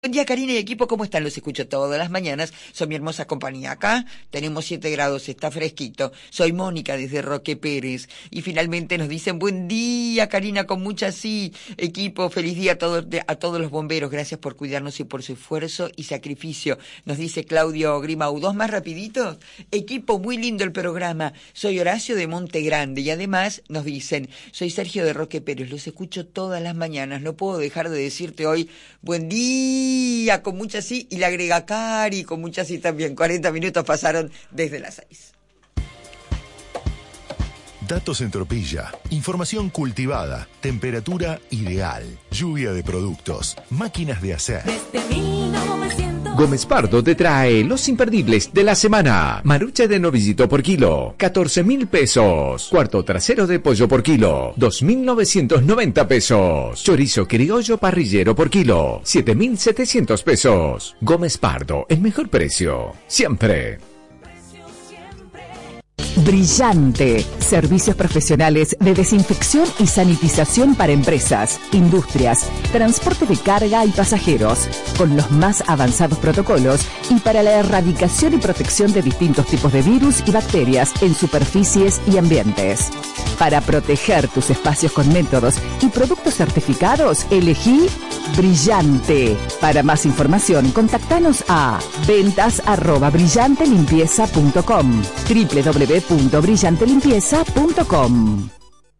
Buen día, Karina y equipo, ¿cómo están? Los escucho todas las mañanas, son mi hermosa compañía. Acá tenemos 7 grados, está fresquito. Soy Mónica desde Roque Pérez. Y finalmente nos dicen, buen día, Karina, con mucha sí. Equipo, feliz día a todos los bomberos. Gracias por cuidarnos y por su esfuerzo y sacrificio. Nos dice Claudio Grimau. ¿Dos más rapiditos? Equipo, muy lindo el programa. Soy Horacio de Monte Grande. Y además nos dicen, soy Sergio de Roque Pérez. Los escucho todas las mañanas. No puedo dejar de decirte hoy, buen día. Con mucha sí, y le agrega Cari, con mucha sí también. 40 minutos pasaron desde las 6. Datos en Tropilla, información cultivada, temperatura ideal, lluvia de productos, máquinas de hacer. Gómez Pardo te trae los imperdibles de la semana. Marucha de novillito por kilo, 14.000 pesos. Cuarto trasero de pollo por kilo, 2.990 pesos. Chorizo criollo parrillero por kilo, 7.700 pesos. Gómez Pardo, el mejor precio, siempre. Brillante. Servicios profesionales de desinfección y sanitización para empresas, industrias, transporte de carga y pasajeros, con los más avanzados protocolos y para la erradicación y protección de distintos tipos de virus y bacterias en superficies y ambientes. Para proteger tus espacios con métodos y productos certificados, elegí Brillante. Para más información, contactanos a ventas@brillantelimpieza.com, www.brillantelimpieza.com.